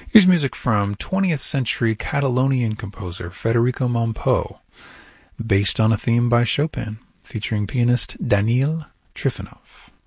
Here's music from 20th century Catalonian composer Federico Mompou, based on a theme by Chopin, featuring pianist Daniil Trifonov.